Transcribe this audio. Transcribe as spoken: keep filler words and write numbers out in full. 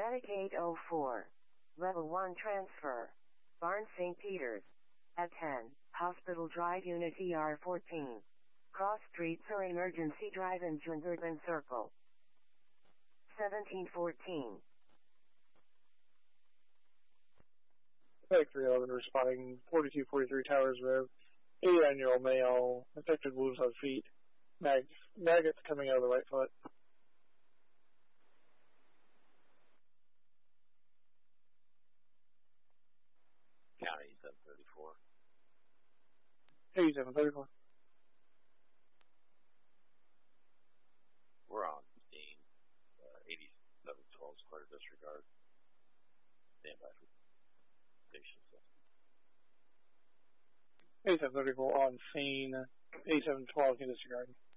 Medic eight oh four. Level one transfer. Barnes Saint Peter's. At ten, Hospital Drive Unit E R fourteen. Cross Streets or Emergency Drive in Jungerden Circle. seventeen fourteen. Medic three eleven responding, forty-two forty-three Towers Road. eighty-nine-year-old male, affected wounds on feet. Mag maggots coming out of the right foot. County seven thirty-four. eighty-seven thirty-four. We're on scene. Uh, eighty-seven twelve Square Disregard. Stand by for station. eighty-seven thirty-four on scene. eighty-seven twelve can disregard.